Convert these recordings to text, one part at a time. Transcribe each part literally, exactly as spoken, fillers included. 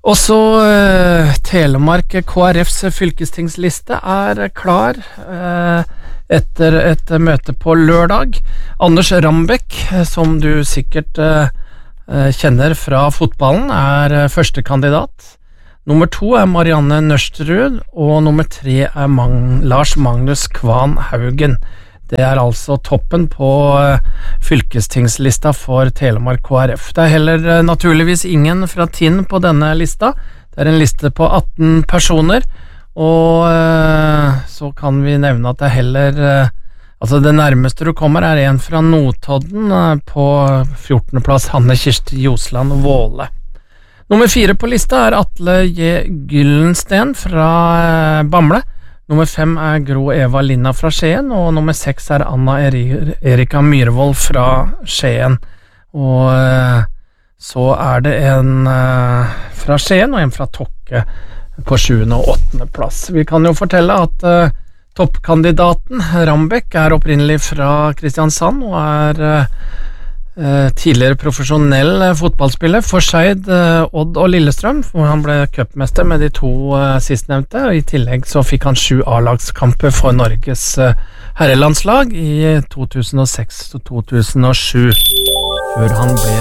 Og så eh, Telemark K R Fs fylkestingsliste er klar eh, etter et møte på lørdag. Anders Rambekk, som du sikkert eh, kjenner fra fotballen, er første kandidat. Nummer to er Marianne Nørstrud, og nummer tre er Mang- Lars Magnus Kvan Haugen. Det er altså toppen på fylkestingslista for Telemark K R F. Det er heller naturligvis ingen fra Tinn på denne lista. Det er en liste på atten personer, og så kan vi nevne at det er heller, altså det nærmeste du kommer er en fra Notodden på fjortende plass, Hanne Kirsti Josland Våle. Nummer fire på lista er Atle J. Gyllensten fra Bamble. Nummer fem er Gro Eva Linna fra Skien, og nummer seks er Anna Eri- Erika Myrvold fra Skien. Og eh, så er det en eh, fra Skien og en fra Tokke på sjuende og åttende plass. Vi kan jo fortelle at eh, toppkandidaten Rambekk er opprinnelig fra Kristiansand og er eh, tidligere profesjonell fotballspiller for Skeid, Odd og Lillestrøm, hvor han ble cupmester med de to sistnevnte, og i tillegg så fikk han sju A-lagskamper for Norges herrelandslag i to tusen og seks til to tusen og sju, før han ble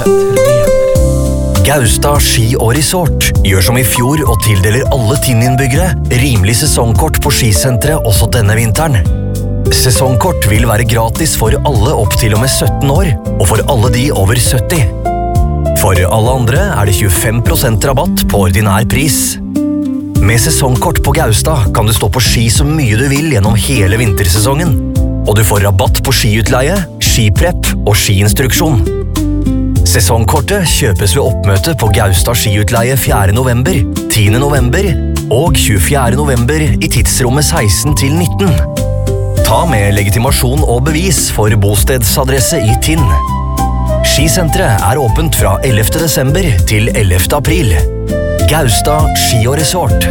trener. Gaustad Ski og Resort gjør som i fjor og tildeler alle Tinn-innbyggere rimelig sesongkort på skisenteret også denne vinteren. Sesongkort vil være gratis for alle opp til og med sytten år, og for alle de over sytti. For alle andre er det tjuefem prosent rabatt på ordinær pris. Med sesongkort på Gaustad kan du stå på ski så mye du vil gjennom hele vintersesongen, og du får rabatt på skiutleie, skiprepp og skiinstruksjon. Sesongkortet kjøpes ved oppmøte på Gaustad skiutleie fjerde november, tiende november og tjuefjerde november i tidsrommet seksten til nitten. Ta med legitimasjon og bevis for bostedsadresse i Tinn. Skisenteret er åpent fra ellevte desember til ellevte april. Gaustad Ski og Resort.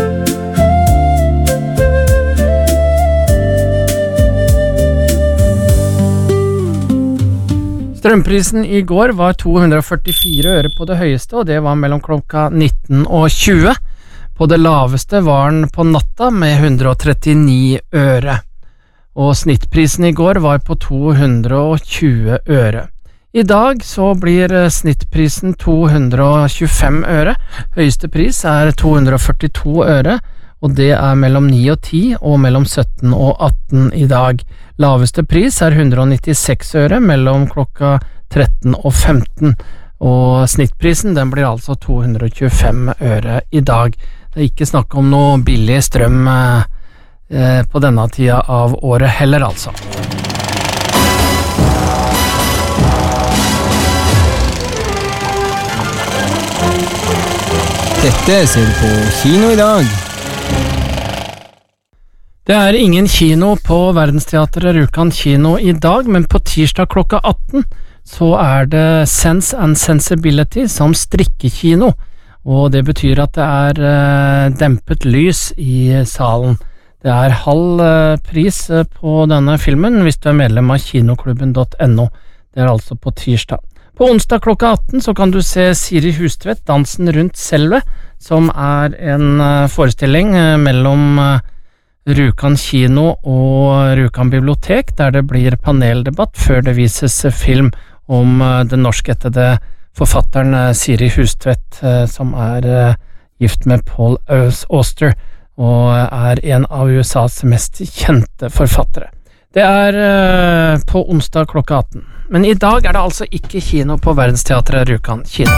Strømprisen i går var to hundre og førtifire øre på det høyeste, og det var mellom klokka nitten og tjue. På det laveste var den på natta med hundre og trettini øre. Og snittprisen i går var på to hundre og tjue øre. I dag så blir snittprisen to hundre og tjuefem øre. Høyeste pris er to hundre og førtito øre, og det er mellom ni og ti og mellom sytten og atten i dag. Laveste pris er hundre og nittiseks øre mellom klokka tretten og femten, og snittprisen den blir altså to hundre og tjuefem øre i dag. Det er ikke snakk om noe billig strøm eh, på denne tida av året heller, altså. Dette ser du på kino i dag. Det er ingen kino på Verdensteatret Rjukan kino i dag, men på tirsdag klokka atten så er det Sense and Sensibility som strikkekino, og det betyr at det er uh, dempet lys i salen. Det er halv uh, pris uh, på denne filmen hvis du er medlem av kinoklubben punktum no. Det er altså på tirsdag. På onsdag klokka atten så kan du se Siri Hustvedt, Dansen rundt selve, som er en uh, forestilling uh, mellom uh, Rjukan kino og Rjukan bibliotek, der det blir paneldebatt før det vises uh, film om uh, den norskættede forfatteren uh, Siri Hustvedt, uh, som er uh, gift med Paul Auster, og er en av U S A's mest kjente forfattere. Det er uh, på onsdag klokka atten. Men i dag er det altså ikke kino på Verdensteatret Rjukan kino.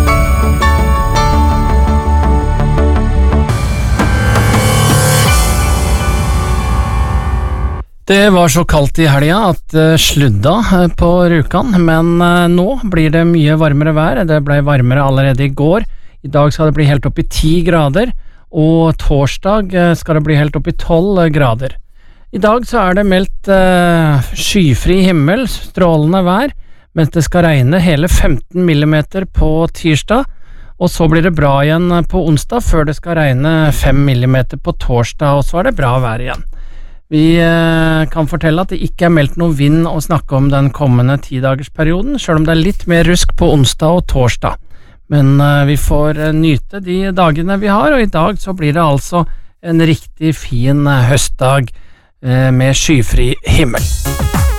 Det var så kaldt i helga at det sludda på Rjukan, men uh, nå blir det mye varmere vær. Det ble varmere allerede i går. I dag skal det bli helt opp i ti grader, og torsdag uh, skal det bli helt opp i tolv grader. I dag så er det meldt uh, skyfri himmel, strålende vær, mens det skal regne hele femten millimeter på tirsdag, og så blir det bra igjen på onsdag, før det skal regne fem millimeter på torsdag, og så er det bra vær igjen. Vi uh, kan fortelle at det ikke er meldt noe vind å snakke om den kommende tidagersperioden, selv om det er litt mer rusk på onsdag og torsdag. Men uh, vi får uh, nyte de dagene vi har, og i dag så blir det altså en riktig fin uh, høstdag uh, med skyfri himmel.